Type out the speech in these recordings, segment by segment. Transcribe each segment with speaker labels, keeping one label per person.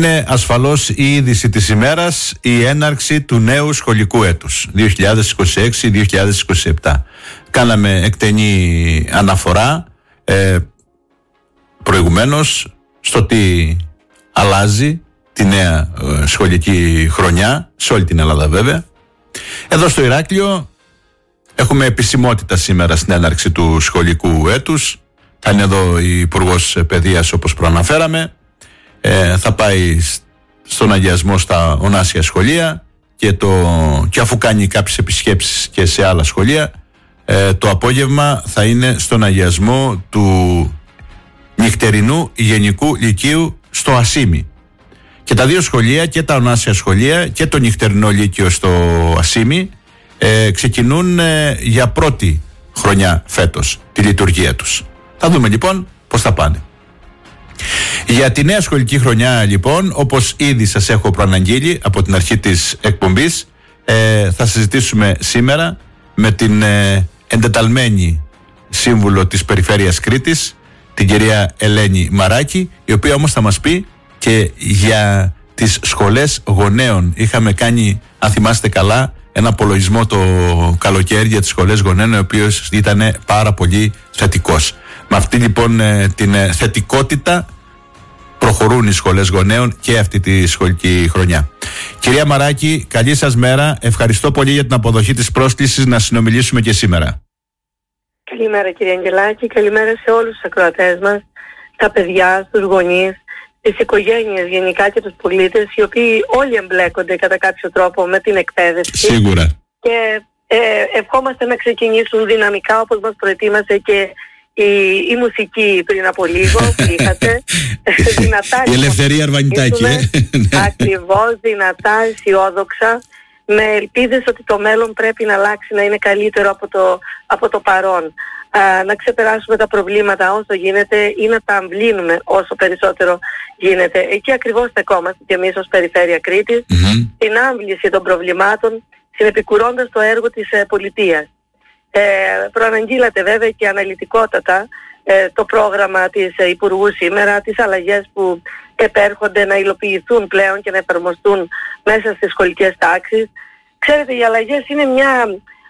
Speaker 1: Είναι ασφαλώς η είδηση της ημέρας, η έναρξη του νέου σχολικού έτους 2026-2027. Κάναμε εκτενή αναφορά προηγουμένως στο τι αλλάζει τη νέα σχολική χρονιά σε όλη την Ελλάδα βέβαια. Εδώ στο Ηράκλειο έχουμε επισημότητα σήμερα στην έναρξη του σχολικού έτους. Θα είναι εδώ η Υπουργός Παιδείας όπως προαναφέραμε. Θα πάει στον αγιασμό στα ονάσια σχολεία και αφού κάνει κάποιες επισκέψεις και σε άλλα σχολεία, το απόγευμα θα είναι στον αγιασμό του νυχτερινού γενικού λυκείου στο Ασίμι. Και τα δύο σχολεία, και τα ονάσια σχολεία και το νυχτερινό λύκειο στο Ασίμι, ξεκινούν για πρώτη χρονιά φέτος τη λειτουργία τους. Θα δούμε λοιπόν πώς θα πάνε. Για τη νέα σχολική χρονιά λοιπόν, όπως ήδη σας έχω προαναγγείλει από την αρχή της εκπομπής, θα συζητήσουμε σήμερα με την εντεταλμένη σύμβουλο της Περιφέρειας Κρήτης, την κυρία Ελένη Μαράκη, η οποία όμως θα μας πει και για τις σχολές γονέων. Είχαμε κάνει, αν θυμάστε καλά, ένα απολογισμό το καλοκαίρι για τις σχολές γονέων, ο οποίος ήταν πάρα πολύ θετικός. Με αυτή λοιπόν την θετικότητα προχωρούν οι σχολές γονέων και αυτή τη σχολική χρονιά. Κυρία Μαράκη, καλή σας μέρα. Ευχαριστώ πολύ για την αποδοχή της πρόσκλησης να συνομιλήσουμε και σήμερα.
Speaker 2: Καλημέρα κύριε Αγγελάκη, καλημέρα σε όλους τους ακροατές μας, τα παιδιά, τους γονείς, τις οικογένειες γενικά και τους πολίτες, οι οποίοι όλοι εμπλέκονται κατά κάποιο τρόπο με την εκπαίδευση. Σίγουρα. Και ευχόμαστε να ξεκινήσουν δυναμικά, όπως μας προετοίμασε και η μουσική πριν από λίγο που είχατε. Δυνατά,
Speaker 1: η Ελευθερία Αρβανιτάκη.
Speaker 2: Ακριβώς, δυνατά, αισιόδοξα, με ελπίδες ότι το μέλλον πρέπει να αλλάξει, να είναι καλύτερο από το παρόν. Να ξεπεράσουμε τα προβλήματα όσο γίνεται ή να τα αμβλύνουμε όσο περισσότερο γίνεται. Εκεί ακριβώς στεκόμαστε και εμείς ως Περιφέρεια Κρήτης, την άμβληση των προβλημάτων, συνεπικουρώντας το έργο της πολιτείας. Προαναγγείλατε βέβαια και αναλυτικότατα το πρόγραμμα της Υπουργού σήμερα, τις αλλαγές που επέρχονται να υλοποιηθούν πλέον και να εφαρμοστούν μέσα στις σχολικές τάξεις. Ξέρετε, οι αλλαγές είναι μια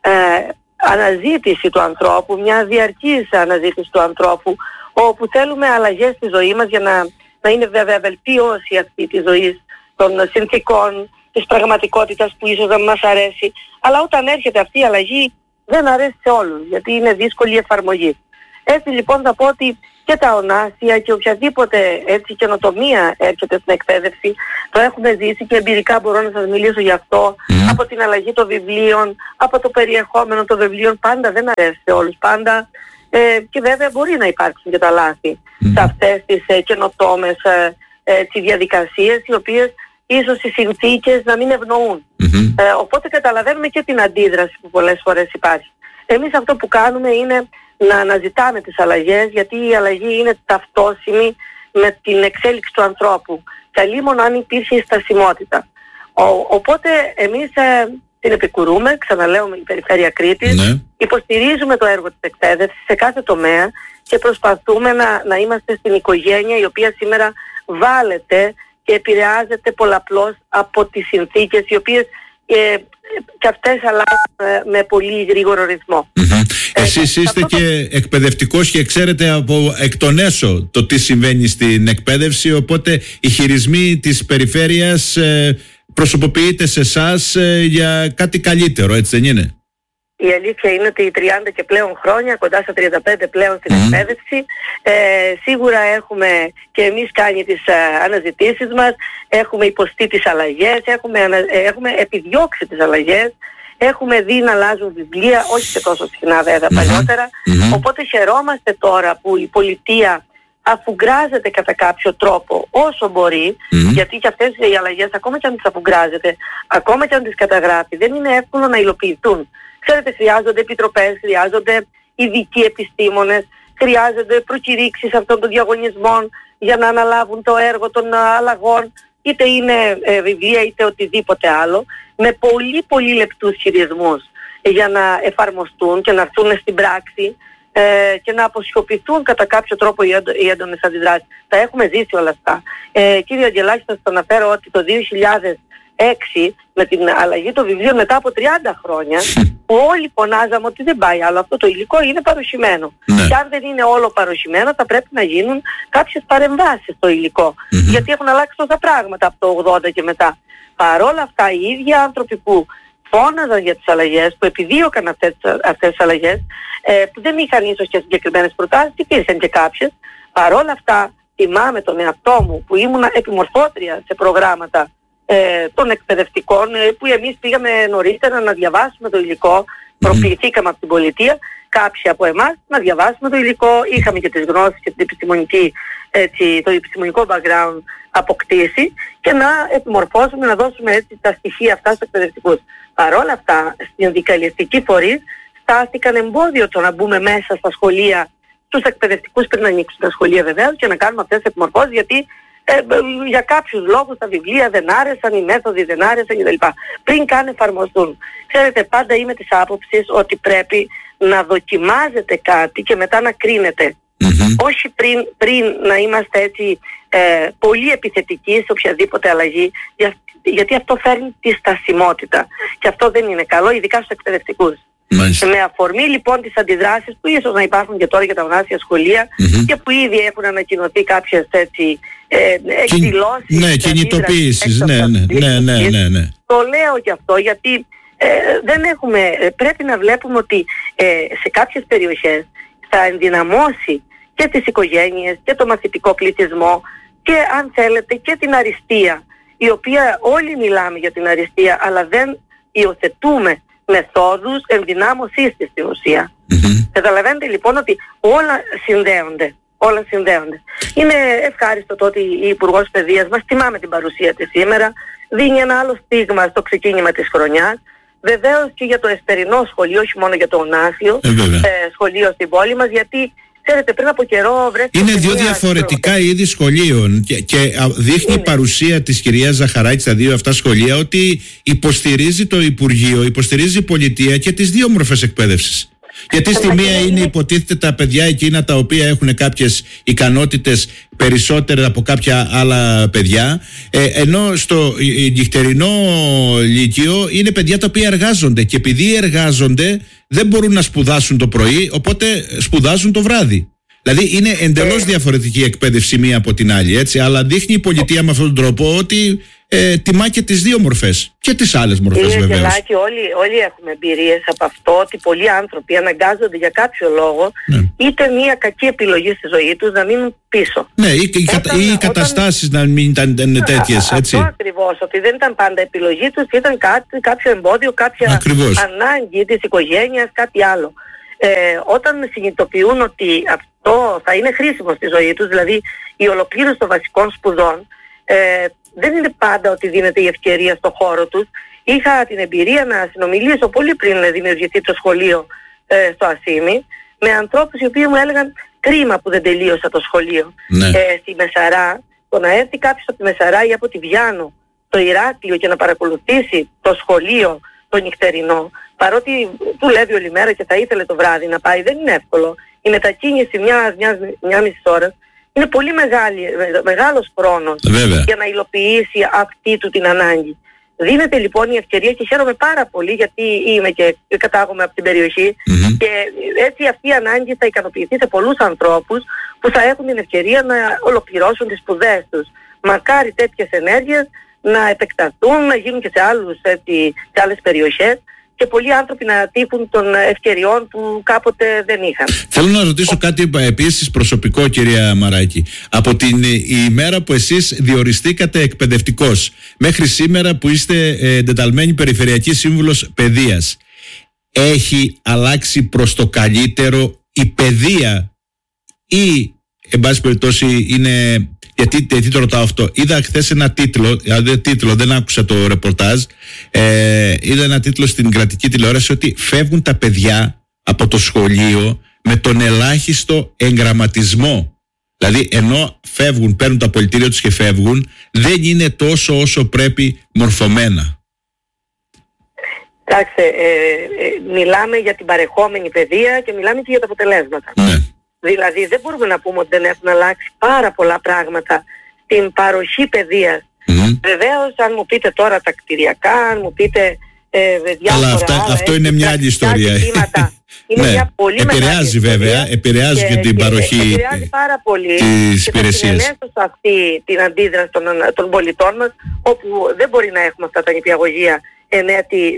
Speaker 2: αναζήτηση του ανθρώπου, μια διαρκής αναζήτηση του ανθρώπου, όπου θέλουμε αλλαγές στη ζωή μας για να είναι βέβαια βελτίωση αυτή της ζωής, των συνθηκών, της πραγματικότητας που ίσως δεν μας αρέσει. Αλλά όταν έρχεται αυτή η αλλαγή δεν αρέσει σε όλους, γιατί είναι δύσκολη η εφαρμογή. Έτσι λοιπόν θα πω ότι και τα ονάσια και οποιαδήποτε καινοτομία έρχεται στην εκπαίδευση, το έχουμε ζήσει και εμπειρικά μπορώ να σας μιλήσω γι' αυτό, από την αλλαγή των βιβλίων, από το περιεχόμενο των βιβλίων, πάντα δεν αρέσει σε όλους, πάντα και βέβαια μπορεί να υπάρξουν και τα λάθη σε αυτές τις καινοτόμες διαδικασίες, οι οποίες ίσως οι συνθήκες να μην ευνοούν. Οπότε καταλαβαίνουμε και την αντίδραση που πολλές φορές υπάρχει. Εμείς αυτό που κάνουμε είναι να αναζητάμε τις αλλαγές, γιατί η αλλαγή είναι ταυτόσιμη με την εξέλιξη του ανθρώπου. Καλήμον αν υπήρχε η στασιμότητα. Οπότε εμείς την επικουρούμε, ξαναλέω, η Περιφέρεια Κρήτης, υποστηρίζουμε το έργο της εκπαίδευσης σε κάθε τομέα και προσπαθούμε να είμαστε στην οικογένεια η οποία σήμερα βάλεται και επηρεάζεται πολλαπλώς από τις συνθήκες οι οποίες και αυτές αλλάζουν με πολύ γρήγορο ρυθμό.
Speaker 1: Εσείς είστε και εκπαιδευτικός και ξέρετε από εκ των έσω το τι συμβαίνει στην εκπαίδευση, οπότε οι χειρισμοί της περιφέρειας προσωποποιείται σε εσάς για κάτι καλύτερο, έτσι δεν είναι?
Speaker 2: Η αλήθεια είναι ότι 30 και πλέον χρόνια, κοντά στα 35 πλέον στην εκπαίδευση, σίγουρα έχουμε και εμείς κάνει τις αναζητήσεις μας, έχουμε υποστεί τις αλλαγές, έχουμε επιδιώξει τις αλλαγές, έχουμε δει να αλλάζουν βιβλία, όχι και τόσο συχνά βέβαια παλιότερα, οπότε χαιρόμαστε τώρα που η πολιτεία αφουγκράζεται κατά κάποιο τρόπο όσο μπορεί, γιατί και αυτές οι αλλαγές ακόμα και αν τις αφουγκράζεται, ακόμα και αν τις καταγράφει, δεν είναι εύκολο να υλοποιηθούν. Ξέρετε, χρειάζονται επιτροπές, χρειάζονται ειδικοί επιστήμονες, χρειάζονται προκηρύξεις αυτών των διαγωνισμών για να αναλάβουν το έργο των αλλαγών, είτε είναι βιβλία είτε οτιδήποτε άλλο, με πολύ πολύ λεπτούς χειρισμούς για να εφαρμοστούν και να έρθουν στην πράξη και να αποσιωπηθούν κατά κάποιο τρόπο οι έντονες αντιδράσεις. Τα έχουμε ζήσει όλα αυτά. Κύριε Αγγελάκη, θα σας αναφέρω ότι το 2006 με την αλλαγή των βιβλίων μετά από 30 χρόνια που όλοι φωνάζαμε ότι δεν πάει άλλο, αυτό το υλικό είναι παροχημένο. Και αν δεν είναι όλο παροχημένο θα πρέπει να γίνουν κάποιες παρεμβάσεις στο υλικό. Γιατί έχουν αλλάξει τόσα πράγματα από το 80 και μετά. Παρόλα αυτά οι ίδιοι άνθρωποι που φώναζαν για τις αλλαγές, που επιδίωκαν αυτές τις αλλαγές, που δεν είχαν ίσως και συγκεκριμένες προτάσεις, υπήρχαν και κάποιες. Παρόλα αυτά θυμάμαι τον εαυτό μου που ήμουν επιμορφώτρια σε προγράμματα των εκπαιδευτικών, που εμείς πήγαμε νωρίτερα να διαβάσουμε το υλικό, προποιηθήκαμε από την πολιτεία, κάποιοι από εμάς να διαβάσουμε το υλικό, είχαμε και τις γνώσεις και το επιστημονικό background αποκτήσει και να επιμορφώσουμε, να δώσουμε έτσι τα στοιχεία αυτά στους εκπαιδευτικούς. Παρόλα αυτά, στην συνδικαλιστική φορείς στάθηκαν εμπόδιο το να μπούμε μέσα στα σχολεία, στους εκπαιδευτικούς πριν να ανοίξουν τα σχολεία βεβαίως και να κάνουμε αυτές τις επιμορφώσεις, γιατί για κάποιους λόγους τα βιβλία δεν άρεσαν, οι μέθοδοι δεν άρεσαν κτλ. Πριν καν εφαρμοστούν. Ξέρετε, πάντα είμαι της άποψης ότι πρέπει να δοκιμάζετε κάτι και μετά να κρίνετε. Όχι πριν να είμαστε έτσι πολύ επιθετικοί σε οποιαδήποτε αλλαγή, γιατί αυτό φέρνει τη στασιμότητα. Και αυτό δεν είναι καλό, ειδικά στους εκπαιδευτικούς. Με αφορμή λοιπόν τις αντιδράσεις που ίσως να υπάρχουν και τώρα για τα γνάσια σχολεία και που ήδη έχουν ανακοινωθεί κάποιες έτσι εκδηλώσεις.
Speaker 1: Ναι, κινητοποιήσεις. Ναι.
Speaker 2: Το λέω και αυτό γιατί πρέπει να βλέπουμε ότι σε κάποιες περιοχές θα ενδυναμώσει και τις οικογένειες και το μαθητικό πληθυσμό και αν θέλετε και την αριστεία, η οποία όλοι μιλάμε για την αριστεία αλλά δεν υιοθετούμε μεθόδους ενδυνάμωσής της στην ουσία. Καταλαβαίνετε λοιπόν ότι όλα συνδέονται. Είναι ευχάριστο το ότι η Υπουργός Παιδείας μας, θυμάμαι την παρουσία της σήμερα, δίνει ένα άλλο στίγμα στο ξεκίνημα της χρονιάς. Βεβαίως και για το εσπερινό σχολείο, όχι μόνο για το γνάσιο σχολείο στην πόλη μας, γιατί ξέρετε, πριν από καιρό βρέθηκε. Είναι δύο διαφορετικά
Speaker 1: είδη σχολείων και δείχνει η παρουσία της κυρίας Ζαχαράτη στα δύο αυτά σχολεία ότι υποστηρίζει το Υπουργείο, υποστηρίζει η πολιτεία και τις δύο μορφές εκπαίδευσης. Γιατί στη μία είναι υποτίθεται τα παιδιά εκείνα τα οποία έχουν κάποιες ικανότητες περισσότερα από κάποια άλλα παιδιά, ενώ στο νυχτερινό λύκειο είναι παιδιά τα οποία εργάζονται και επειδή εργάζονται δεν μπορούν να σπουδάσουν το πρωί, οπότε σπουδάζουν το βράδυ. Δηλαδή είναι εντελώς διαφορετική η εκπαίδευση μία από την άλλη, έτσι, αλλά δείχνει η πολιτεία με αυτόν τον τρόπο ότι τιμά και τις δύο μορφές και τις άλλες μορφές βεβαίως.
Speaker 2: Γελάκη, όλοι έχουμε εμπειρίες από αυτό ότι πολλοί άνθρωποι αναγκάζονται για κάποιο λόγο είτε μια κακή επιλογή στη ζωή τους να μείνουν πίσω.
Speaker 1: Ναι, ή οι καταστάσεις να μην ήταν τέτοιες, έτσι.
Speaker 2: Αυτό ακριβώς, ότι δεν ήταν πάντα επιλογή τους, ήταν κάποιο εμπόδιο, κάποια ανάγκη της οικογένειας, κάτι άλλο. Όταν συνειδητοποιούν ότι αυτό θα είναι χρήσιμο στη ζωή τους, δηλαδή η ολοκλήρωση των βασικών σπουδών, δεν είναι πάντα ότι δίνεται η ευκαιρία στο χώρο τους. Είχα την εμπειρία να συνομιλήσω πολύ πριν δημιουργηθεί το σχολείο στο Ασίμι με ανθρώπους οι οποίοι μου έλεγαν κρίμα που δεν τελείωσα το σχολείο. Στη Μεσαρά, το να έρθει κάποιος από τη Μεσαρά ή από τη Βιάνο το Ηράκλειο και να παρακολουθήσει το σχολείο το νυχτερινό, παρότι δουλεύει όλη μέρα και θα ήθελε το βράδυ να πάει, δεν είναι εύκολο. Η μετακίνηση μια μισή ώρα είναι πολύ μεγάλος χρόνος για να υλοποιήσει αυτή του την ανάγκη. Δίνεται λοιπόν η ευκαιρία και χαίρομαι πάρα πολύ γιατί είμαι και κατάγομαι από την περιοχή και έτσι αυτή η ανάγκη θα ικανοποιηθεί σε πολλούς ανθρώπους που θα έχουν την ευκαιρία να ολοκληρώσουν τις σπουδές τους. Μακάρι τέτοιες ενέργειες να επεκταθούν, να γίνουν και σε άλλες περιοχές και πολλοί άνθρωποι να τύχουν των ευκαιριών που κάποτε δεν είχαν.
Speaker 1: Θέλω να ρωτήσω κάτι επίσης προσωπικό, κυρία Μαράκη. Από την ημέρα που εσείς διοριστήκατε εκπαιδευτικός μέχρι σήμερα που είστε εντεταλμένη Περιφερειακή Σύμβουλος Παιδείας, έχει αλλάξει προς το καλύτερο η παιδεία ή, εν πάση περιπτώσει, είναι... Γιατί το ρωτάω αυτό? Είδα χθες ένα τίτλο, δεν άκουσα το ρεπορτάζ, είδα ένα τίτλο στην κρατική τηλεόραση ότι φεύγουν τα παιδιά από το σχολείο με τον ελάχιστο εγγραμματισμό. Δηλαδή ενώ φεύγουν, παίρνουν το απολυτήριο τους και φεύγουν, δεν είναι τόσο όσο πρέπει μορφωμένα.
Speaker 2: Κοιτάξτε, μιλάμε για την παρεχόμενη παιδεία και μιλάμε και για τα αποτελέσματα. Δηλαδή δεν μπορούμε να πούμε ότι δεν έχουν αλλάξει πάρα πολλά πράγματα στην παροχή παιδείας. Βεβαίως, αν μου πείτε τώρα τα κτηριακά, αν μου πείτε διάφορα
Speaker 1: αλλά αυτό είναι μια άλλη ιστορία.
Speaker 2: Είναι μια πολύ
Speaker 1: επηρεάζει βέβαια, επηρεάζει και την παροχή.
Speaker 2: Επηρεάζει πάρα πολύ
Speaker 1: τις υπηρεσίες.
Speaker 2: Και θα συνενέσω σε αυτή την αντίδραση των πολιτών μας, όπου δεν μπορεί να έχουμε αυτά τα νηπιαγωγεία εν έτη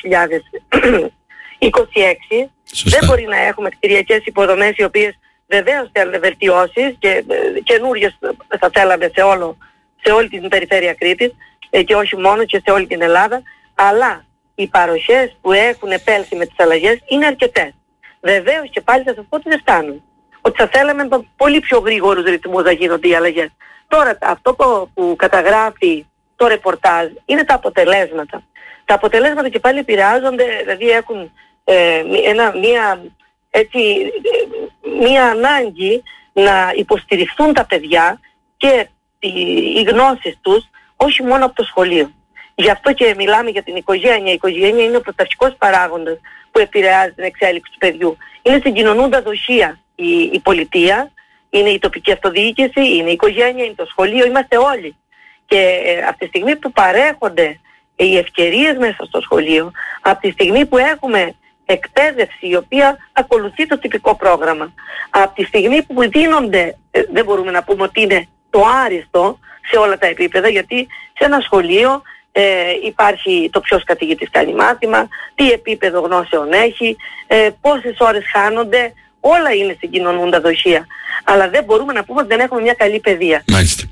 Speaker 2: 2026.
Speaker 1: Σωστά.
Speaker 2: Δεν μπορεί να έχουμε κτηριακές υποδομές οι οποίες βεβαίως θέλουν βελτιώσεις και καινούριες θα θέλαμε σε όλη την περιφέρεια Κρήτης και όχι μόνο και σε όλη την Ελλάδα, αλλά οι παροχές που έχουν επέλθει με τις αλλαγές είναι αρκετές. Βεβαίως και πάλι θα σας πω ότι δεν φτάνουν. Ότι θα θέλαμε με πολύ πιο γρήγορους ρυθμούς να γίνονται οι αλλαγές. Τώρα αυτό που καταγράφει το ρεπορτάζ είναι τα αποτελέσματα. Τα αποτελέσματα και πάλι επηρεάζονται, δηλαδή έχουν μία ανάγκη να υποστηριχθούν τα παιδιά και οι γνώσεις τους όχι μόνο από το σχολείο. Γι' αυτό και μιλάμε για την οικογένεια. Η οικογένεια είναι ο πρωταρχικός παράγοντας που επηρεάζει την εξέλιξη του παιδιού. Είναι συγκοινωνούντα δοχεία η πολιτεία, είναι η τοπική αυτοδιοίκηση, είναι η οικογένεια, είναι το σχολείο, είμαστε όλοι. Και από τη στιγμή που παρέχονται οι ευκαιρίες μέσα στο σχολείο, από τη στιγμή που έχουμε εκπαίδευση η οποία ακολουθεί το τυπικό πρόγραμμα, από τη στιγμή που δίνονται, δεν μπορούμε να πούμε ότι είναι το άριστο σε όλα τα επίπεδα, γιατί σε ένα σχολείο υπάρχει το ποιος καθηγητής κάνει μάθημα, τι επίπεδο γνώσεων έχει, πόσες ώρες χάνονται, όλα είναι συγκοινωνούντα δοχεία. Αλλά δεν μπορούμε να πούμε ότι δεν έχουμε μια καλή παιδεία.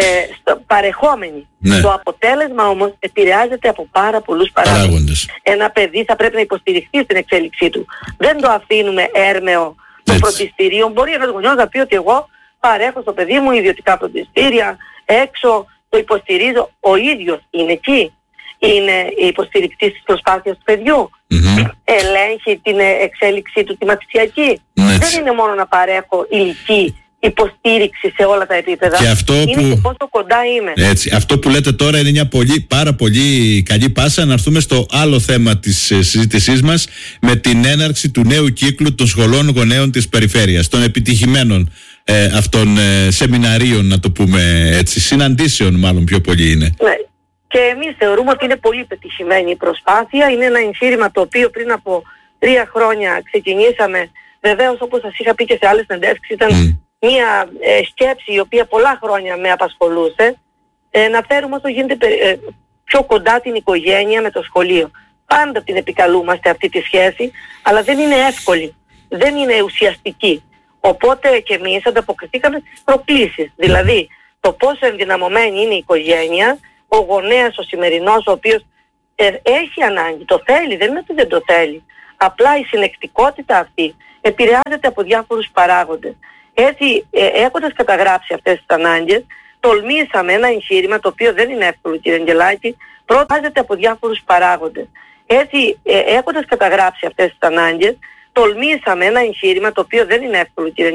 Speaker 2: Παρεχόμενη. Ναι. Το αποτέλεσμα όμως επηρεάζεται από πάρα πολλούς παράγοντες. Ένα παιδί θα πρέπει να υποστηριχθεί στην εξέλιξή του. Δεν το αφήνουμε έρμεο των φροντιστηρίων. Μπορεί ένας γονιός να πει ότι εγώ παρέχω στο παιδί μου ιδιωτικά φροντιστήρια, έξω, το υποστηρίζω. Ο ίδιος είναι εκεί. Είναι υποστηρικτής της προσπάθειας του παιδιού. Ελέγχει την εξέλιξή του τη μαθησιακή. Δεν είναι μόνο να παρέχω υλική υποστήριξη σε όλα τα επίπεδα.
Speaker 1: Και αυτό
Speaker 2: είναι και πόσο κοντά είμαι.
Speaker 1: Έτσι, αυτό που λέτε τώρα είναι μια πάρα πολύ καλή πάσα να έρθουμε στο άλλο θέμα της συζήτησής μας, με την έναρξη του νέου κύκλου των σχολών γονέων της περιφέρειας, των επιτυχημένων αυτών σεμιναρίων, να το πούμε έτσι, συναντήσεων μάλλον πιο πολύ είναι.
Speaker 2: Ναι. Και εμείς θεωρούμε ότι είναι πολύ πετυχημένη η προσπάθεια. Είναι ένα εγχείρημα το οποίο πριν από 3 χρόνια ξεκινήσαμε. Βεβαίως, όπως σας είχα πει και σε άλλες συνεντεύξεις, ήταν μια σκέψη η οποία πολλά χρόνια με απασχολούσε, να φέρουμε όσο γίνεται πιο κοντά την οικογένεια με το σχολείο. Πάντα την επικαλούμαστε αυτή τη σχέση, αλλά δεν είναι εύκολη, δεν είναι ουσιαστική. Οπότε και εμείς ανταποκριθήκαμε στις προκλήσεις. Δηλαδή, το πόσο ενδυναμωμένη είναι η οικογένεια, ο γονέας ο σημερινός, ο οποίος έχει ανάγκη, το θέλει, δεν είναι ότι δεν το θέλει. Απλά η συνεκτικότητα αυτή επηρεάζεται από διάφορους παράγοντες. Έτσι, έχοντας καταγράψει αυτές τις ανάγκες, τολμήσαμε ένα εγχείρημα το οποίο δεν είναι εύκολο, κύριε Αγγελάκη, προτάζεται από διάφορους παράγοντες. Έτσι, έχοντας καταγράψει αυτές τις ανάγκες, τολμήσαμε ένα εγχείρημα το οποίο δεν είναι εύκολο, κύριε